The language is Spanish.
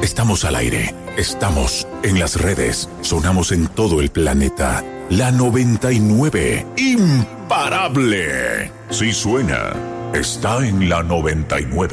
Estamos al aire, estamos en las redes, sonamos en todo el planeta. La 99, imparable. Si suena, está en la 99.